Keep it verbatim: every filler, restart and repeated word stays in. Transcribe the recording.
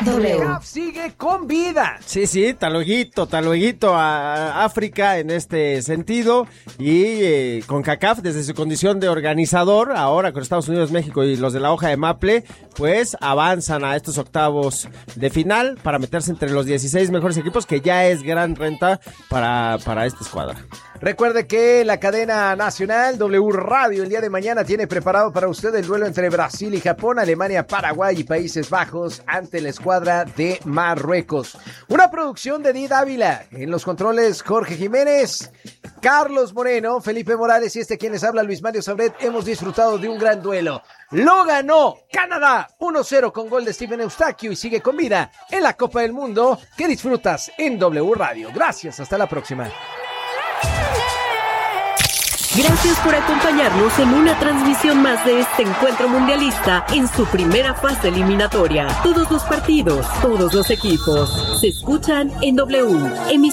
W. Sigue con vida. Sí, sí, talueguito, talueguito a África en este sentido. Y eh, CONCACAF, desde su condición de organizador, ahora con Estados Unidos, México y los de la hoja de Maple, pues avanzan a estos octavos de final para meterse entre los dieciséis mejores equipos, que ya es gran renta para, para esta escuadra. Recuerde que la cadena nacional W Radio el día de mañana tiene preparado para usted el duelo entre Brasil y Japón, Alemania, Paraguay y Países Bajos ante la escuadra de Marruecos. Una producción de Did Ávila. En los controles, Jorge Jiménez, Carlos Moreno, Felipe Morales y este quien les habla, Luis Mario Sabret. Hemos disfrutado de un gran duelo. Lo ganó Canadá uno cero con gol de Steven Eustaquio y sigue con vida en la Copa del Mundo que disfrutas en W Radio. Gracias, hasta la próxima. Gracias por acompañarnos en una transmisión más de este encuentro mundialista en su primera fase eliminatoria. Todos los partidos, todos los equipos se escuchan en W. Emisión